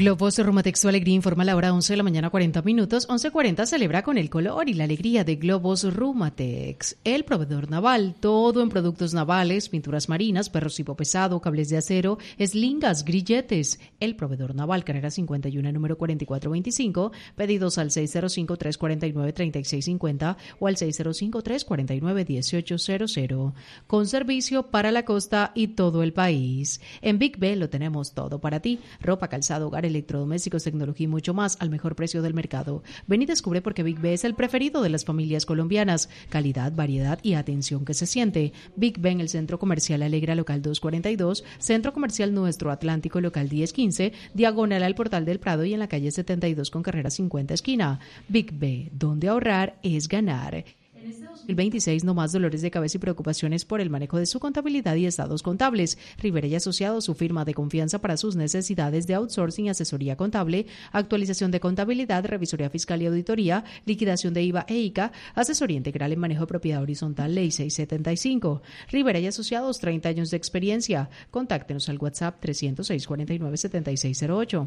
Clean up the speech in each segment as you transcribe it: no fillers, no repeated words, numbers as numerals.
Globos Rumatex, su alegría informa a la hora 11 de la mañana 40 minutos. 11:40 celebra con el color y la alegría de Globos Rumatex. El proveedor naval, todo en productos navales, pinturas marinas, perros tipo pesado, cables de acero, eslingas, grilletes. El proveedor naval, carrera 51, número 4425. Pedidos al 605-349-3650 o al 605-349-1800. Con servicio para la costa y todo el país. En Big B lo tenemos todo para ti. Ropa, calzado, hogar, electrodomésticos, tecnología y mucho más al mejor precio del mercado. Ven y descubre por qué Big B es el preferido de las familias colombianas. Calidad, variedad y atención que se siente. Big B en el Centro Comercial Alegra, local 242, Centro Comercial Nuestro Atlántico, local 1015, diagonal al Portal del Prado y en la calle 72 con carrera 50 esquina. Big B, donde ahorrar es ganar. En este 2026, no más dolores de cabeza y preocupaciones por el manejo de su contabilidad y estados contables. Rivera y Asociados, su firma de confianza para sus necesidades de outsourcing, asesoría contable, actualización de contabilidad, revisoría fiscal y auditoría, liquidación de IVA e ICA, asesoría integral en manejo de propiedad horizontal, Ley 675. Rivera y Asociados, 30 años de experiencia. Contáctenos al WhatsApp 306-49-7608.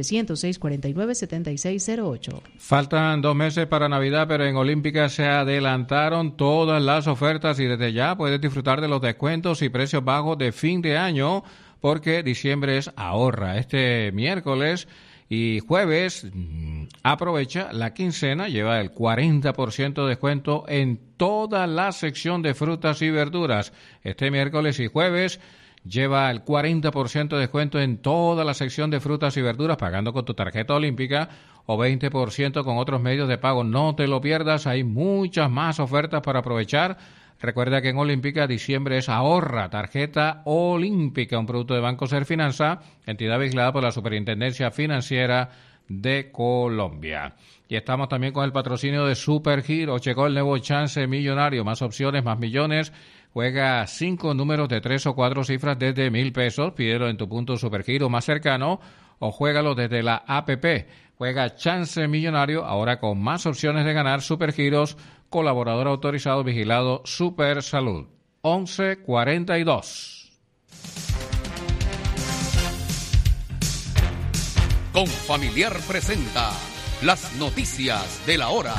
306-49-7608. Faltan 2 meses para Navidad, pero en Olímpica se adelantaron todas las ofertas y desde ya puedes disfrutar de los descuentos y precios bajos de fin de año, porque diciembre es ahorra. Este miércoles y jueves aprovecha la quincena, lleva el 40% de descuento en toda la sección de frutas y verduras. Este miércoles y jueves lleva el 40% de descuento en toda la sección de frutas y verduras pagando con tu tarjeta olímpica o 20% con otros medios de pago. No te lo pierdas, hay muchas más ofertas para aprovechar. Recuerda que en Olímpica diciembre es ahorra. Tarjeta olímpica, un producto de Banco Serfinanza, entidad vigilada por la Superintendencia Financiera de Colombia. Y estamos también con el patrocinio de Supergiro. Llegó el nuevo chance millonario, más opciones, más millones. Juega 5 números de 3 o 4 cifras desde 1,000 pesos. Pídelo en tu punto Supergiro más cercano o juégalo desde la APP. Juega Chance Millonario, ahora con más opciones de ganar. Supergiros, colaborador autorizado, vigilado, Super Salud. 11:42. Confamiliar presenta las noticias de la hora.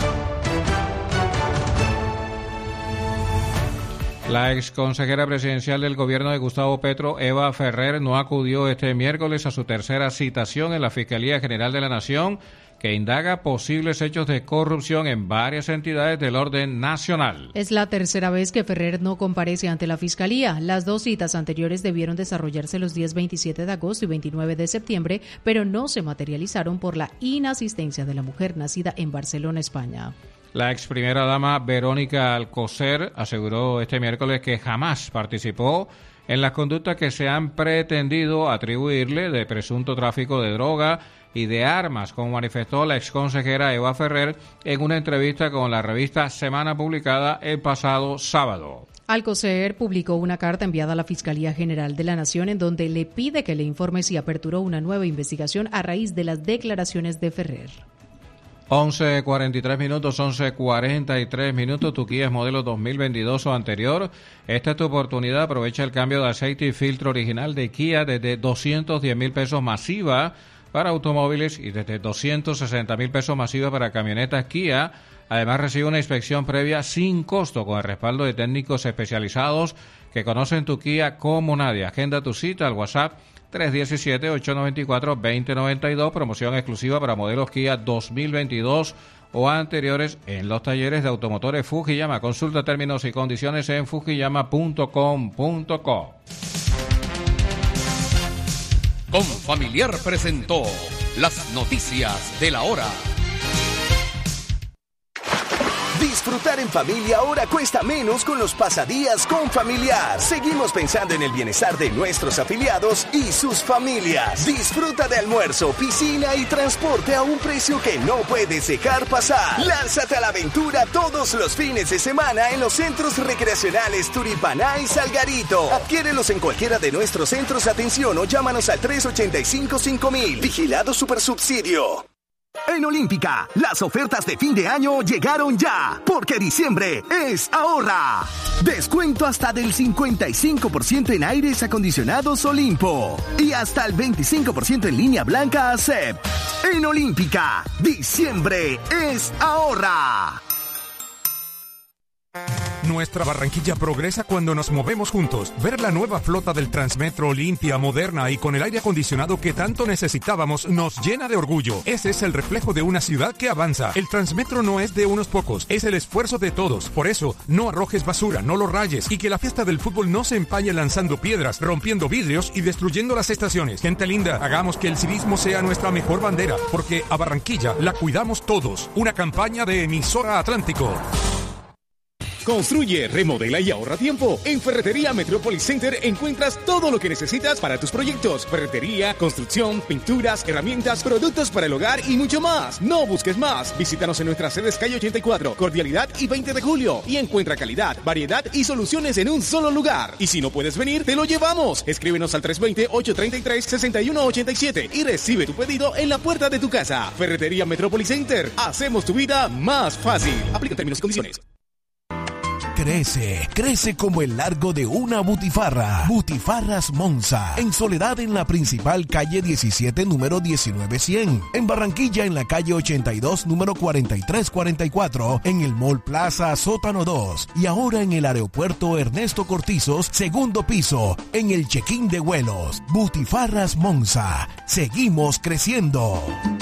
La exconsejera presidencial del gobierno de Gustavo Petro, Eva Ferrer, no acudió este miércoles a su tercera citación en la Fiscalía General de la Nación, que indaga posibles hechos de corrupción en varias entidades del orden nacional. Es la tercera vez que Ferrer no comparece ante la Fiscalía. Las 2 citas anteriores debieron desarrollarse los días 27 de agosto y 29 de septiembre, pero no se materializaron por la inasistencia de la mujer nacida en Barcelona, España. La ex primera dama Verónica Alcocer aseguró este miércoles que jamás participó en las conductas que se han pretendido atribuirle de presunto tráfico de droga y de armas, como manifestó la exconsejera Eva Ferrer en una entrevista con la revista Semana publicada el pasado sábado. Alcocer publicó una carta enviada a la Fiscalía General de la Nación en donde le pide que le informe si aperturó una nueva investigación a raíz de las declaraciones de Ferrer. 11:43 minutos, 11:43 minutos. Tu Kia es modelo 2022 o anterior. Esta es tu oportunidad. Aprovecha el cambio de aceite y filtro original de Kia desde 210,000 pesos masiva para automóviles y desde 260,000 pesos masiva para camionetas Kia. Además, recibe una inspección previa sin costo con el respaldo de técnicos especializados que conocen tu Kia como nadie. Agenda tu cita al WhatsApp 317-894-2092, promoción exclusiva para modelos Kia 2022 o anteriores en los talleres de automotores Fujiyama. Consulta términos y condiciones en fujiyama.com.co. Confamiliar presentó las noticias de la hora. Disfrutar en familia ahora cuesta menos con los pasadías Confamiliar. Seguimos pensando en el bienestar de nuestros afiliados y sus familias. Disfruta de almuerzo, piscina y transporte a un precio que no puedes dejar pasar. Lánzate a la aventura todos los fines de semana en los centros recreacionales Turipaná y Salgarito. Adquiérelos en cualquiera de nuestros centros de atención o llámanos al 385-5000. Vigilado Supersubsidio. En Olímpica, las ofertas de fin de año llegaron ya, porque diciembre es ahorra. Descuento hasta del 55% en aires acondicionados Olimpo y hasta el 25% en línea blanca ACEP. En Olímpica, diciembre es ahorra. Nuestra Barranquilla progresa cuando nos movemos juntos. Ver la nueva flota del Transmetro limpia, moderna y con el aire acondicionado que tanto necesitábamos nos llena de orgullo. Ese es el reflejo de una ciudad que avanza. El Transmetro no es de unos pocos, es el esfuerzo de todos. Por eso, no arrojes basura, no lo rayes y que la fiesta del fútbol no se empañe lanzando piedras, rompiendo vidrios y destruyendo las estaciones. Gente linda, hagamos que el civismo sea nuestra mejor bandera, porque a Barranquilla la cuidamos todos. Una campaña de Emisora Atlántico. Construye, remodela y ahorra tiempo. En Ferretería Metrópolis Center encuentras todo lo que necesitas para tus proyectos. Ferretería, construcción, pinturas, herramientas, productos para el hogar y mucho más. No busques más. Visítanos en nuestras sedes calle 84, Cordialidad y 20 de Julio. Y encuentra calidad, variedad y soluciones en un solo lugar. Y si no puedes venir, te lo llevamos. Escríbenos al 320-833-6187 y recibe tu pedido en la puerta de tu casa. Ferretería Metrópolis Center. Hacemos tu vida más fácil. Aplica términos y condiciones. Crece como el largo de una butifarra. Butifarras Monza, en Soledad en la principal calle 17, número 19100. En Barranquilla en la calle 82, número 4344. En el Mall Plaza Sótano 2. Y ahora en el aeropuerto Ernesto Cortizos, segundo piso, en el check-in de vuelos. Butifarras Monza. Seguimos creciendo.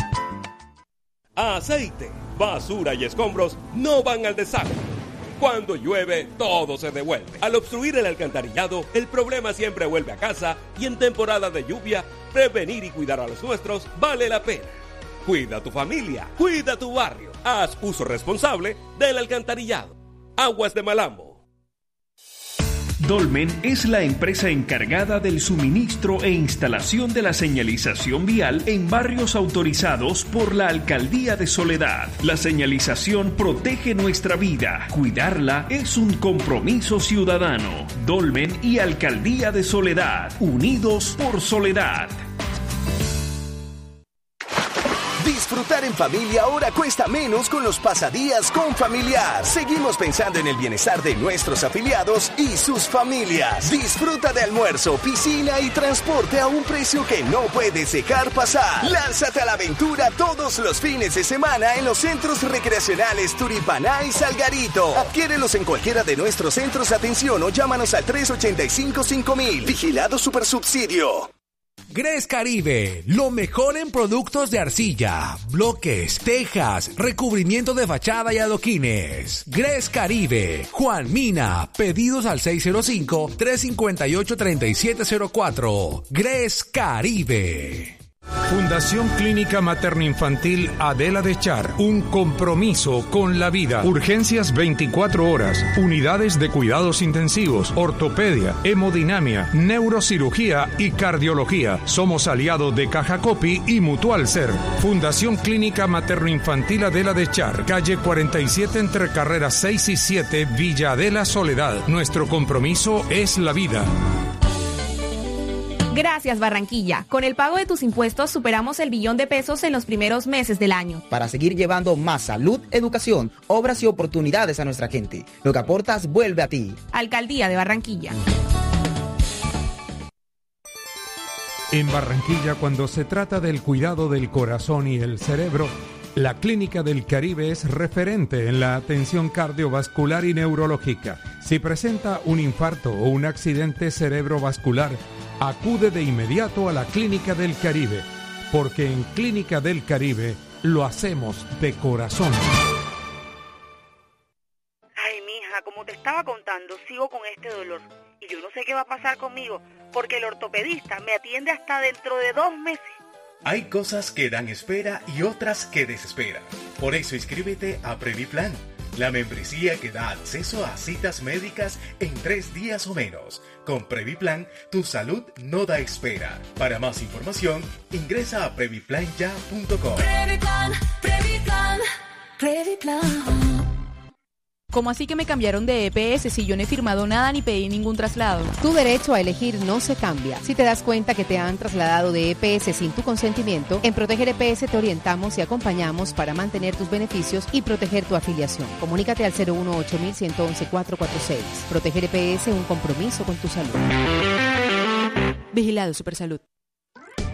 Aceite, basura y escombros no van al desagüe. Cuando llueve, todo se devuelve. Al obstruir el alcantarillado, el problema siempre vuelve a casa y en temporada de lluvia, prevenir y cuidar a los nuestros vale la pena. Cuida a tu familia, cuida tu barrio. Haz uso responsable del alcantarillado. Aguas de Malambo. Dolmen es la empresa encargada del suministro e instalación de la señalización vial en barrios autorizados por la Alcaldía de Soledad. La señalización protege nuestra vida. Cuidarla es un compromiso ciudadano. Dolmen y Alcaldía de Soledad, unidos por Soledad. Disfrutar en familia ahora cuesta menos con los pasadías con Familiar. Seguimos pensando en el bienestar de nuestros afiliados y sus familias. Disfruta de almuerzo, piscina y transporte a un precio que no puedes dejar pasar. Lánzate a la aventura todos los fines de semana en los centros recreacionales Turipaná y Salgarito. Adquiérelos en cualquiera de nuestros centros de atención o llámanos al 385-5000. Vigilado Supersubsidio. Gres Caribe, lo mejor en productos de arcilla, bloques, tejas, recubrimiento de fachada y adoquines. Gres Caribe, Juan Mina, pedidos al 605-358-3704. Gres Caribe. Fundación Clínica Materno-Infantil Adela de Char, un compromiso con la vida. Urgencias 24 horas, unidades de cuidados intensivos, ortopedia, hemodinamia, neurocirugía y cardiología. Somos aliados de Caja Copi y Mutual Ser. Fundación Clínica Materno-Infantil Adela de Char, calle 47 entre carreras 6 y 7, Villa Adela, Soledad. Nuestro compromiso es la vida. Gracias, Barranquilla. Con el pago de tus impuestos superamos el $1 billón en los primeros meses del año. Para seguir llevando más salud, educación, obras y oportunidades a nuestra gente. Lo que aportas vuelve a ti. Alcaldía de Barranquilla. En Barranquilla, cuando se trata del cuidado del corazón y el cerebro, la Clínica del Caribe es referente en la atención cardiovascular y neurológica. Si presenta un infarto o un accidente cerebrovascular, acude de inmediato a la Clínica del Caribe, porque en Clínica del Caribe lo hacemos de corazón. Ay, mija, como te estaba contando, sigo con este dolor. Y yo no sé qué va a pasar conmigo, porque el ortopedista me atiende hasta dentro de 2 meses. Hay cosas que dan espera y otras que desesperan. Por eso inscríbete a Previplan, la membresía que da acceso a citas médicas en 3 días o menos. Con Previplan, tu salud no da espera. Para más información, ingresa a previplanya.com. Previplan, Previplan, Previplan. ¿Cómo así que me cambiaron de EPS si yo no he firmado nada ni pedí ningún traslado? Tu derecho a elegir no se cambia. Si te das cuenta que te han trasladado de EPS sin tu consentimiento, en Proteger EPS te orientamos y acompañamos para mantener tus beneficios y proteger tu afiliación. Comunícate al 018-111-446. Proteger EPS, un compromiso con tu salud. Vigilado Supersalud.